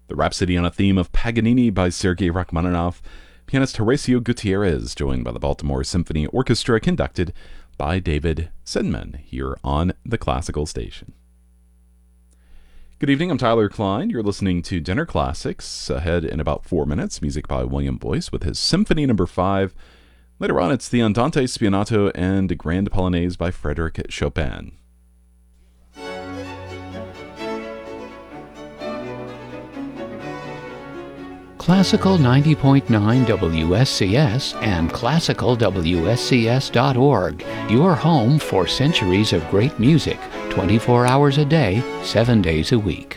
The Rhapsody on a Theme of Paganini by Sergei Rachmaninoff. Pianist Horacio Gutierrez, joined by the Baltimore Symphony Orchestra, conducted by David Sinman, here on the Classical Station. Good evening, I'm Tyler Klein. You're listening to Dinner Classics. Ahead in about 4 minutes, music by William Boyce with his Symphony No. 5. Later on, it's the Andante Spianato and Grand Polonaise by Frédéric Chopin. Classical 90.9 WSCS and classicalwscs.org, your home for centuries of great music, 24 hours a day, 7 days a week.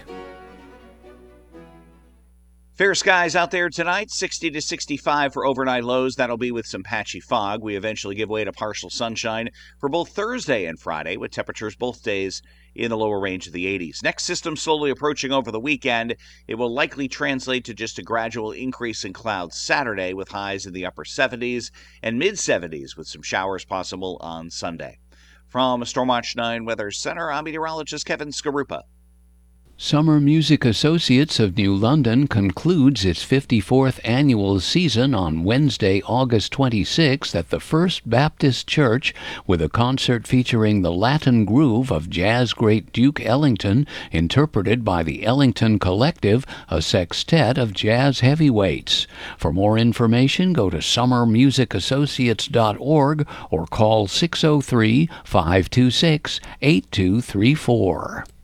Fair skies out there tonight, 60 to 65 for overnight lows. That'll be with some patchy fog. We eventually give way to partial sunshine for both Thursday and Friday, with temperatures both days in the lower range of the 80s. Next system slowly approaching over the weekend. It will likely translate to just a gradual increase in clouds Saturday, with highs in the upper 70s and mid-70s with some showers possible on Sunday. From Stormwatch 9 Weather Center, I'm meteorologist Kevin Skarupa. Summer Music Associates of New London concludes its 54th annual season on Wednesday, August 26th at the First Baptist Church with a concert featuring the Latin groove of jazz great Duke Ellington, interpreted by the Ellington Collective, a sextet of jazz heavyweights. For more information, go to summermusicassociates.org or call 603-526-8234.